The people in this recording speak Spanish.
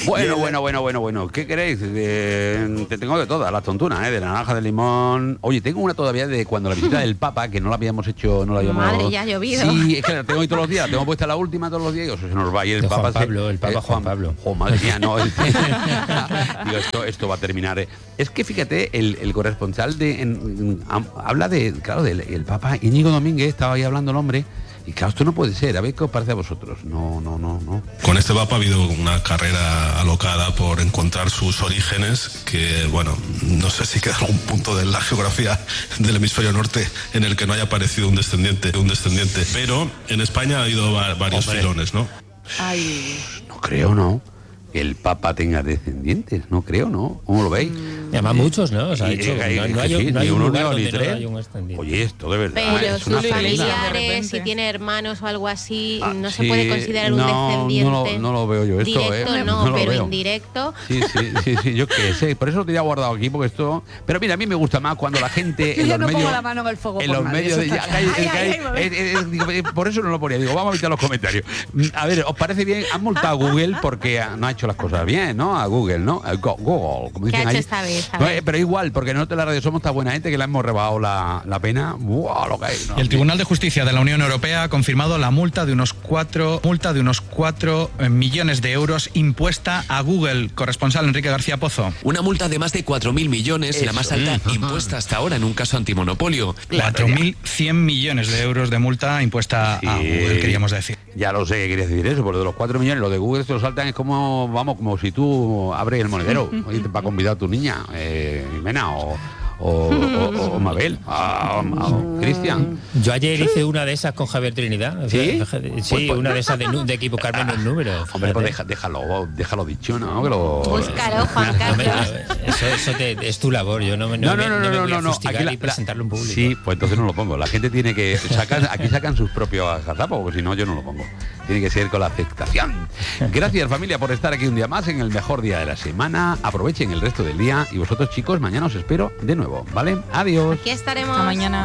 Bueno. ¿Qué queréis? Te tengo de todas, las tontunas, de naranja, de limón. Oye, tengo una todavía de cuando la visita del Papa, que no la habíamos hecho, no la habíamos... Madre, ya ha llovido. Sí, es que la tengo hoy todos los días, tengo puesta la última todos los días y se nos va a ir el Papa. El Papa Juan Pablo. Madre mía, no. Digo, esto va a terminar. Es que fíjate, el corresponsal habla del Papa Íñigo Domínguez, estaba ahí hablando el hombre. Y claro, esto no puede ser, a ver qué os parece a vosotros. No. Con este Papa ha habido una carrera alocada por encontrar sus orígenes, que bueno, no sé si queda algún punto de la geografía del hemisferio norte en el que no haya aparecido un descendiente, pero en España ha habido varios filones, ¿no? Ay. No creo, ¿no? Que el Papa tenga descendientes, no creo, ¿no? ¿Cómo lo veis? Y además muchos, ¿no? O sea, no hay un lugar donde no haya un descendiente. Oye, esto de verdad pero es una sus faena. familiares, si tiene hermanos o algo así, no se puede considerar un descendiente. No lo veo yo esto, directo, no lo pero veo. Indirecto. Sí, yo qué sé, por eso lo tenía guardado aquí, porque esto... Pero mira, a mí me gusta más cuando la gente en yo los no medios... pongo la mano en el fuego en por los nadie, medios de... Ay, por eso no lo ponía, digo, vamos a evitar los comentarios. A ver, ¿os parece bien? Han multado a Google porque no ha hecho las cosas bien, ¿no? A Google, ¿no? A Google, como dicen ¿Qué ha ahí. hecho esta vez? Pero igual, porque en la radio somos tan buena gente que le hemos rebajado la pena. ¡Buah, lo que hay! No, el Tribunal de Justicia de la Unión Europea ha confirmado la multa de unos 4 millones de euros impuesta a Google. Corresponsal Enrique García Pozo. Una multa de más de 4.000 millones, la más alta impuesta hasta ahora en un caso antimonopolio. 4.100 millones de euros de multa impuesta a Google, queríamos decir. Ya lo sé qué quiere decir eso, porque de los 4 millones, los de Google se lo saltan, es como, como si tú abres el monedero y te va a convidar a tu niña, Jimena o Mabel, Cristian. Yo ayer hice una de esas con Javier Trinidad. ¿Sí? Sí, una de esas de equivocarme en un número. Hombre, pues déjalo dicho, ¿no? Que lo... Búscalo, Juan Carlos. Eso es tu labor, yo no me voy a fustigar y presentarlo en público. Sí, pues entonces no lo pongo. La gente tiene que aquí sacan sus propios gazapos, porque si no yo no lo pongo. Tiene que ser con la aceptación. Gracias, familia, por estar aquí un día más en el mejor día de la semana. Aprovechen el resto del día y vosotros, chicos, mañana os espero de nuevo, ¿vale? Adiós. Aquí estaremos. Hasta mañana.